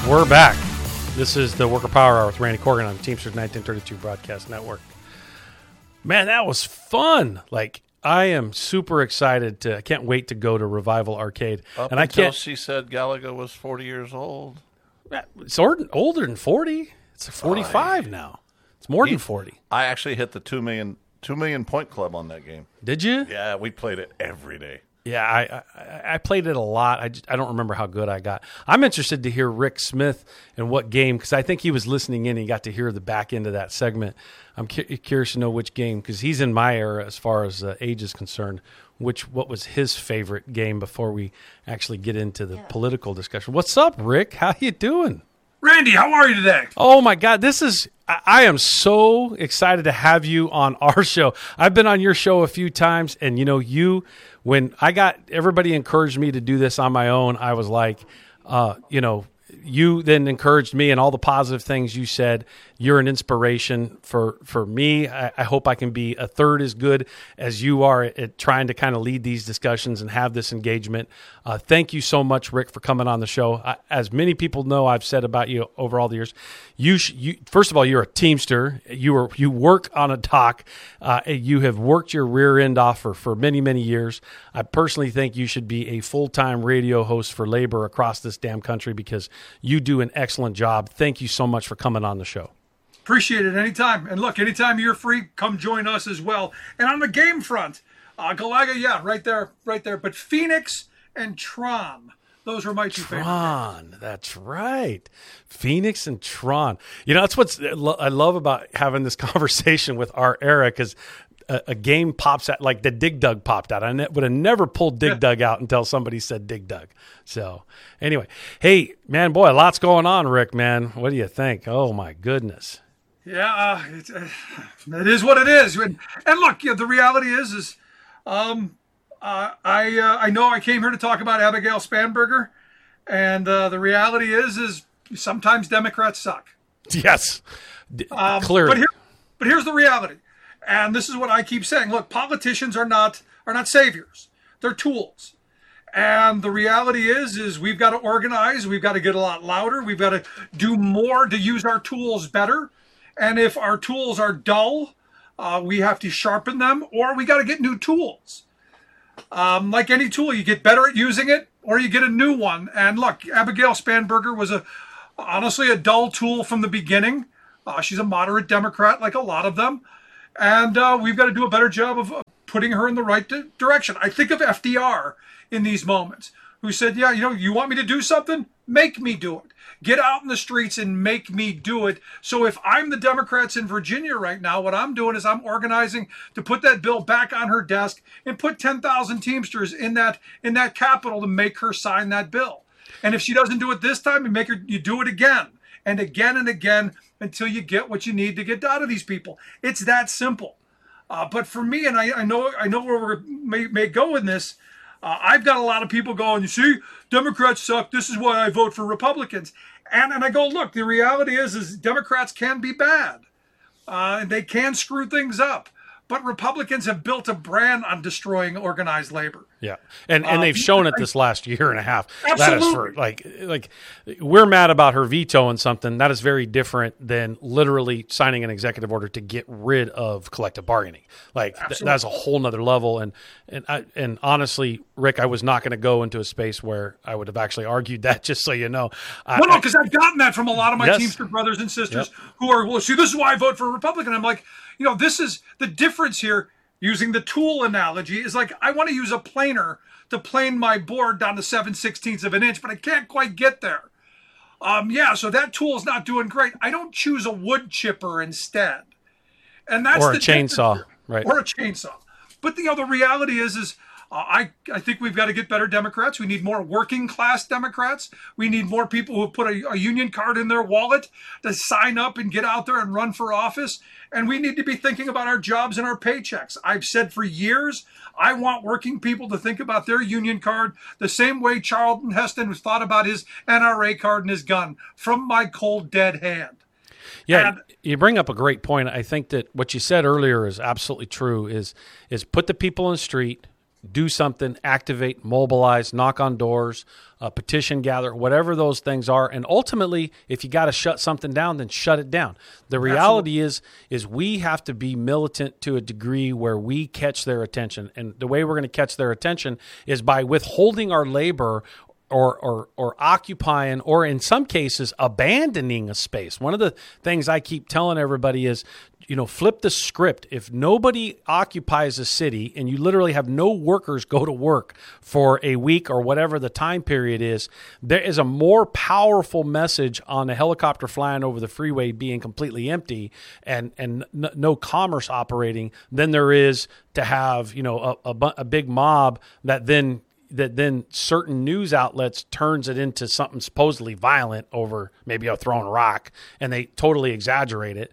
We're back. This is the Worker Power Hour with Randy Corgan on Teamsters 1932 Broadcast Network. Man, that was fun. Like, I am super excited I can't wait to go to Revival Arcade. Until she said Gallagher was 40 years old. It's older than 40. It's 45 now. It's more than 40. I actually hit the 2 million point club on that game. Did you? Yeah, we played it every day. Yeah, I played it a lot. I don't remember how good I got. I'm interested to hear Rick Smith and what game, because I think he was listening in and he got to hear the back end of that segment. I'm curious to know which game, because he's in my era as far as age is concerned. What was his favorite game before we actually get into the political discussion? What's up, Rick? How you doing? Randy, how are you today? Oh, my God. I am so excited to have you on our show. I've been on your show a few times, and, when everybody encouraged me to do this on my own, I was like, you then encouraged me and all the positive things you said. You're an inspiration for me. I hope I can be a third as good as you are at trying to kind of lead these discussions and have this engagement. Thank you so much, Rick, for coming on the show. As many people know, I've said about you over all the years, you first of all, you're a Teamster. You work on a dock. You have worked your rear end off for many, many years. I personally think you should be a full-time radio host for labor across this damn country because you do an excellent job. Thank you so much for coming on the show. Appreciate it anytime. And look, anytime you're free, come join us as well. And on the game front, Galaga, right there. But Phoenix and Tron, those were my two favorites. Tron, that's right. Phoenix and Tron. That's what I love about having this conversation with our era, because a game pops out, like the Dig Dug popped out. I would have never pulled Dig Dug out until somebody said Dig Dug. So anyway, hey, man, boy, lots going on, Rick, man. What do you think? Oh, my goodness. Yeah, it is what it is. And look, the reality is I know I came here to talk about Abigail Spanberger, and the reality is sometimes Democrats suck. Yes, clearly. But here's the reality, and this is what I keep saying. Look, politicians are not saviors; they're tools. And the reality is we've got to organize. We've got to get a lot louder. We've got to do more to use our tools better. And if our tools are dull, we have to sharpen them, or we got to get new tools. Like any tool, you get better at using it, or you get a new one. And look, Abigail Spanberger was honestly a dull tool from the beginning. She's a moderate Democrat, like a lot of them. And we've got to do a better job of putting her in the right direction. I think of FDR in these moments, who said, you want me to do something? Make me do it. Get out in the streets and make me do it. So if I'm the Democrats in Virginia right now, what I'm doing is I'm organizing to put that bill back on her desk and put 10,000 Teamsters in that Capitol to make her sign that bill. And if she doesn't do it this time, you do it again and again and again until you get what you need to get out of these people. It's that simple. But for me, and I know where we may go in this, I've got a lot of people going, you see, Democrats suck. This is why I vote for Republicans. And I go, look, the reality is Democrats can be bad. And they can screw things up. But Republicans have built a brand on destroying organized labor. Yeah, and they've shown it this last year and a half. Absolutely. That is like we're mad about her vetoing something. That is very different than literally signing an executive order to get rid of collective bargaining. Like that's a whole nother level. And honestly, Rick, I was not going to go into a space where I would have actually argued that. Just so you know. No, because I've gotten that from a lot of my Teamster brothers and sisters who are, well, see, this is why I vote for a Republican. I'm like, this is the difference here. Using the tool analogy is like, I want to use a planer to plane my board down to 7/16 of an inch, but I can't quite get there. So that tool is not doing great. I don't choose a wood chipper instead. And that's or a chainsaw, right? Or a chainsaw. But the reality is I think we've got to get better Democrats. We need more working class Democrats. We need more people who put a union card in their wallet to sign up and get out there and run for office. And we need to be thinking about our jobs and our paychecks. I've said for years, I want working people to think about their union card the same way Charlton Heston thought about his NRA card and his gun, from my cold, dead hand. Yeah, you bring up a great point. I think that what you said earlier is absolutely true, is put the people in the street, do something, activate, mobilize, knock on doors, petition gather, whatever those things are. And ultimately, if you got to shut something down, then shut it down. The reality is we have to be militant to a degree where we catch their attention. And the way we're going to catch their attention is by withholding our labor or occupying, or in some cases, abandoning a space. One of the things I keep telling everybody is, flip the script. If nobody occupies a city and you literally have no workers go to work for a week or whatever the time period is, there is a more powerful message on a helicopter flying over the freeway being completely empty and no commerce operating than there is to have, a big mob that then certain news outlets turns it into something supposedly violent over maybe a thrown rock, and they totally exaggerate it.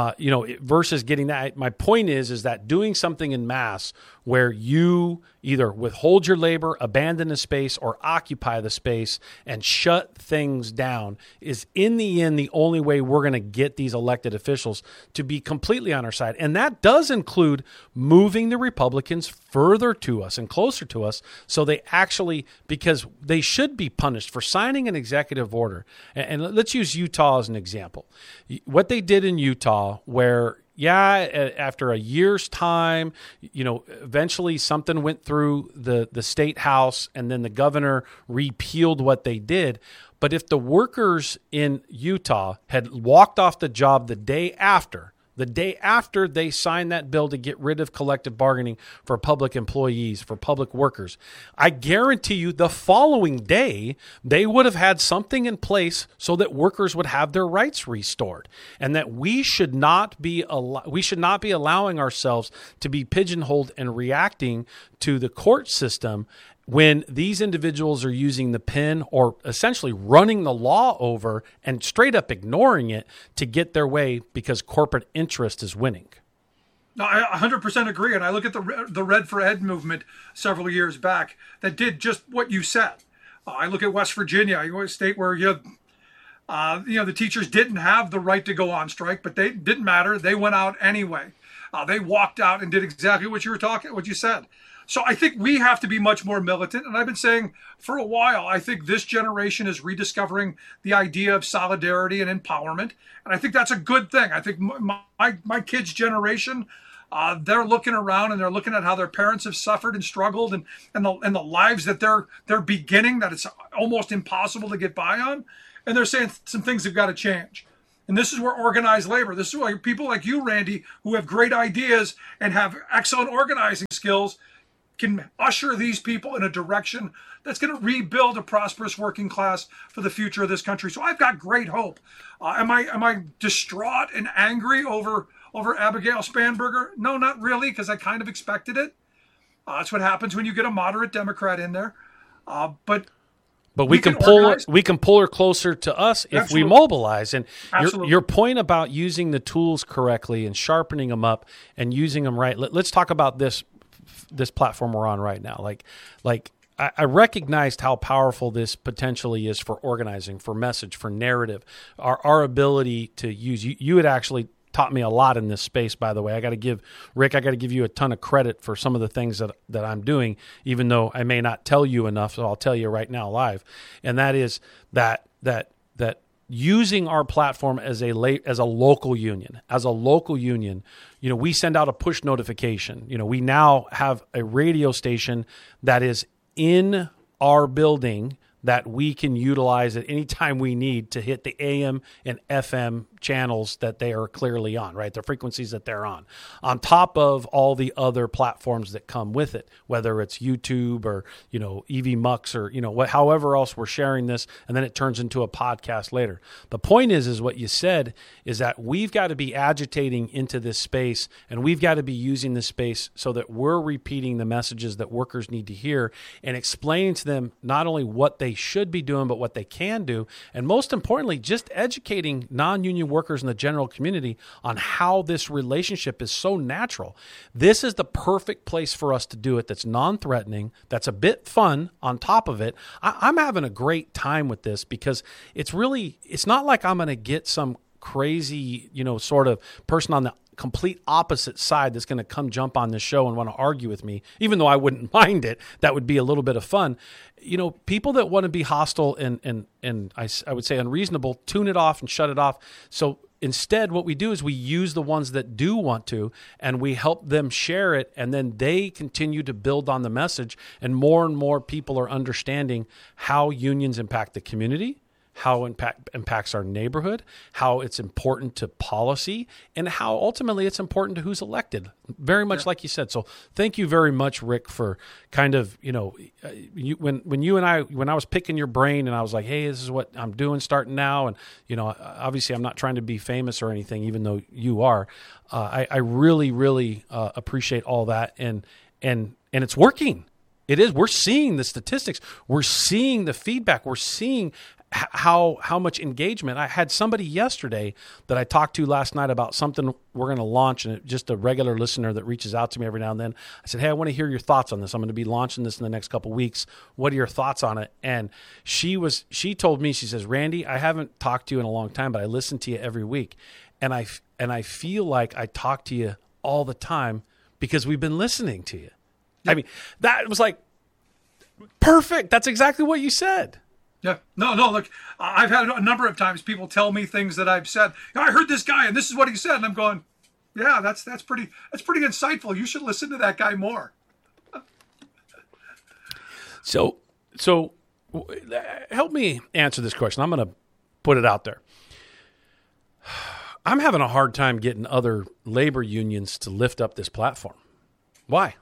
Versus getting that. My point is that doing something in mass where you either withhold your labor, abandon the space, or occupy the space and shut things down is in the end the only way we're going to get these elected officials to be completely on our side. And that does include moving the Republicans further to us and closer to us so they actually, because they should be punished for signing an executive order. And let's use Utah as an example. What they did in Utah where after a year's time, eventually something went through the state house and then the governor repealed what they did. But if the workers in Utah had walked off the job the day after they signed that bill to get rid of collective bargaining for public employees, for public workers, I guarantee you the following day, they would have had something in place so that workers would have their rights restored, and that we should not be allowing ourselves to be pigeonholed and reacting to the court system when these individuals are using the pen or essentially running the law over and straight up ignoring it to get their way because corporate interest is winning. No, I 100% agree. And I look at the Red for Ed movement several years back that did just what you said. I look at West Virginia, a state where the teachers didn't have the right to go on strike, but they didn't matter. They went out anyway. They walked out and did exactly what you said. So I think we have to be much more militant. And I've been saying for a while, I think this generation is rediscovering the idea of solidarity and empowerment. And I think that's a good thing. I think my kids' generation, they're looking around and they're looking at how their parents have suffered and struggled and the lives that they're beginning, that it's almost impossible to get by on. And they're saying some things have got to change. And this is where organized labor, this is why people like you, Randy, who have great ideas and have excellent organizing skills, can usher these people in a direction that's going to rebuild a prosperous working class for the future of this country. So I've got great hope. Am I distraught and angry over Abigail Spanberger? No, not really, because I kind of expected it. That's what happens when you get a moderate Democrat in there. But we can pull her closer to us if we mobilize. And your point about using the tools correctly and sharpening them up and using them right. Let's talk about this platform we're on right now. I recognized how powerful this potentially is for organizing, for message, for narrative, our ability to use. You had actually taught me a lot in this space, by the way. I got to give you a ton of credit for some of the things that I'm doing, even though I may not tell you enough. So I'll tell you right now live. And that is that using our platform as a local union, we send out a push notification. We now have a radio station that is in our building that we can utilize at any time we need to hit the AM and FM channels that they are clearly on, right? The frequencies that they're on top of all the other platforms that come with it, whether it's YouTube or, EV Mux or, however else we're sharing this, and then it turns into a podcast later. The point is what you said is that we've got to be agitating into this space, and we've got to be using this space so that we're repeating the messages that workers need to hear and explaining to them not only what they should be doing, but what they can do. And most importantly, just educating non-union workers in the general community on how this relationship is so natural. This is the perfect place for us to do it. That's non-threatening. That's a bit fun on top of it. I'm having a great time with this because it's not like I'm going to get some crazy, sort of person on the complete opposite side that's going to come jump on this show and want to argue with me, even though I wouldn't mind it. That would be a little bit of fun. People that want to be hostile and I would say unreasonable, tune it off and shut it off. So instead, what we do is we use the ones that do want to, and we help them share it, and then they continue to build on the message, and more people are understanding how unions impact the community, how impacts our neighborhood, how it's important to policy, and how ultimately it's important to who's elected. Very much like you said. So thank you very much, Rick, for kind of, when I was picking your brain and I was like, hey, this is what I'm doing starting now. And, obviously I'm not trying to be famous or anything, even though you are. I really, really appreciate all that. And it's working. It is. We're seeing the statistics. We're seeing the feedback. We're seeing how much engagement. I had somebody yesterday that I talked to last night about something we're going to launch, and just a regular listener that reaches out to me every now and then. I said, hey, I want to hear your thoughts on this. I'm going to be launching this in the next couple of weeks. What are your thoughts on it? And she told me, she says, Randy, I haven't talked to you in a long time, but I listen to you every week. And I feel like I talk to you all the time because we've been listening to you. I mean, that was like perfect. That's exactly what you said. Yeah. No, look, I've had a number of times people tell me things that I've said. I heard this guy and this is what he said. And I'm going, yeah, that's pretty insightful. You should listen to that guy more. So help me answer this question. I'm going to put it out there. I'm having a hard time getting other labor unions to lift up this platform. Why?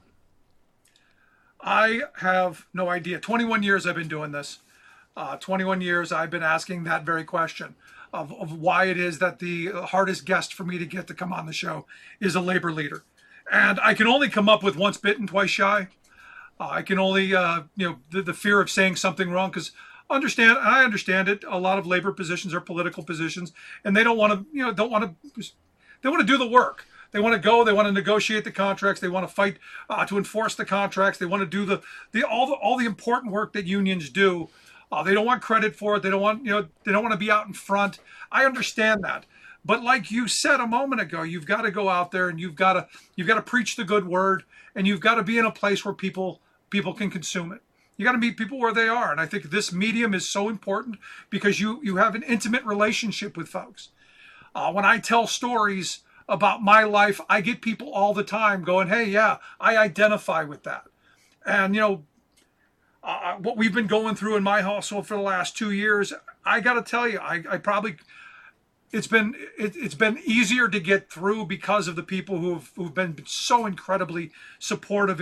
I have no idea. 21 years I've been doing this. 21 years I've been asking that very question of why it is that the hardest guest for me to get to come on the show is a labor leader. And I can only come up with once bitten, twice shy. I can only, the fear of saying something wrong, because I understand it. A lot of labor positions are political positions, and they don't want to, they want to do the work. They want to go. They want to negotiate the contracts. They want to fight to enforce the contracts. They want to do all the important work that unions do. They don't want credit for it. They don't want to be out in front. I understand that. But like you said a moment ago, you've got to go out there and you've got to preach the good word, and you've got to be in a place where people can consume it. You got to meet people where they are. And I think this medium is so important because you have an intimate relationship with folks. When I tell stories about my life, I get people all the time going, hey, yeah, I identify with that. And, what we've been going through in my household for the last 2 years, I got to tell you, it's been easier to get through because of the people who've been so incredibly supportive